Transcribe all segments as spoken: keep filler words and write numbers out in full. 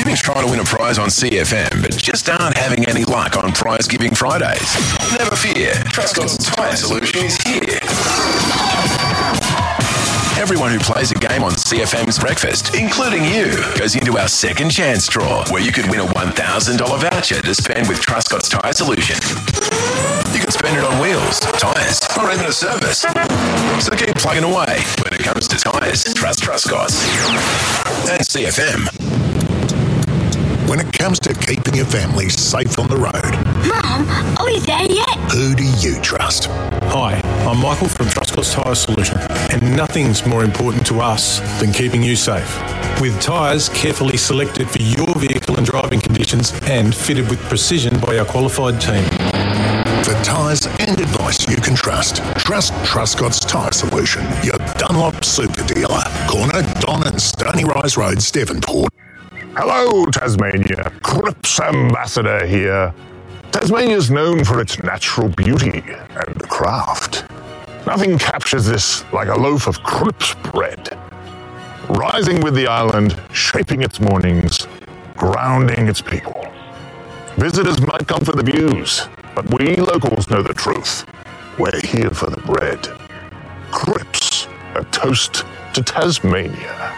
been trying to win a prize on C F M, but just aren't having any luck on Prize Giving Fridays? Never fear, Truscott's Tyre Solution is here. Everyone who plays a game on C F M's Breakfast, including you, goes into our second chance draw, where you could win a one thousand dollars voucher to spend with Truscott's Tyre Solution. You can spend it on wheels, tyres, or even a service. So keep plugging away. When it comes to tyres, trust Truscott's. And C F M. When it comes to keeping your family safe on the road, Mum, are we there yet? who do you trust? Hi, I'm Michael from Truscott's Tyre Solution, and nothing's more important to us than keeping you safe. With tyres carefully selected for your vehicle and driving conditions and fitted with precision by our qualified team. For tyres and advice you can trust, trust Truscott's Tyre Solution, your Dunlop super dealer. Corner Don and Stony Rise Road, Devonport. Hello, Tasmania. Cripps Ambassador here. Tasmania is known for its natural beauty and craft. Nothing captures this like a loaf of Cripps bread. Rising with the island, shaping its mornings, grounding its people. Visitors might come for the views, but we locals know the truth. We're here for the bread. Cripps, a toast to Tasmania.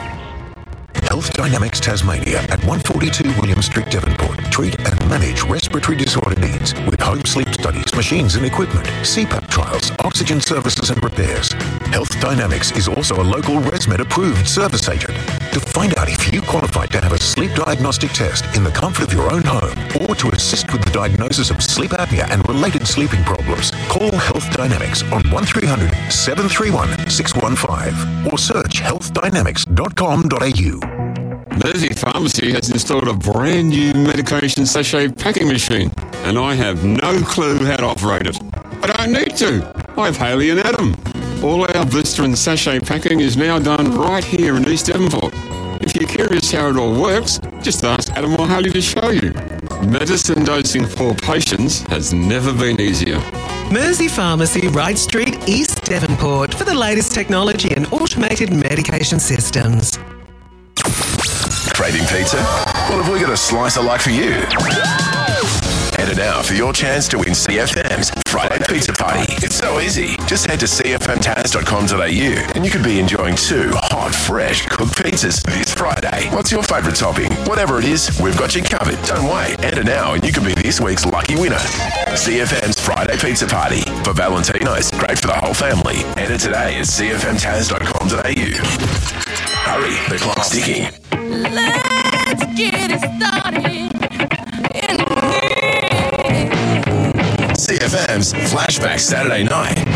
Health Dynamics Tasmania at one forty-two William Street, Devonport. Treat and manage respiratory disorder needs with home sleep studies, machines and equipment, C PAP trials, oxygen services and repairs. Health Dynamics is also a local ResMed approved service agent. To find out if you qualify to have a sleep diagnostic test in the comfort of your own home or to assist with the diagnosis of sleep apnea and related sleeping problems, call Health Dynamics on one three hundred, seven three one, six one five or search health dynamics dot com dot a u. Mersey Pharmacy has installed a brand new medication sachet packing machine, and I have no clue how to operate it. I don't need to. I have Haley and Adam. All our blister and sachet packing is now done right here in East Devonport. If you're curious how it all works, just ask Adam or Haley to show you. Medicine dosing for patients has never been easier. Mersey Pharmacy, Wright Street, East Devonport, for the latest technology and automated medication systems. Craving pizza? What have we got a slice I like for you? Head now for your chance to win C F M's Friday Pizza Party. It's so easy. Just head to c f m taz dot com dot a u and you could be enjoying two hot, fresh cooked pizzas this Friday. What's your favourite topping? Whatever it is, we've got you covered. Don't wait. Enter now and you could be this week's lucky winner. C F M's Friday Pizza Party. For Valentino's, great for the whole family. Enter today at c f m taz dot com dot a u. Hurry, the clock's ticking. Let's get it started. C F M's Flashback Saturday Night.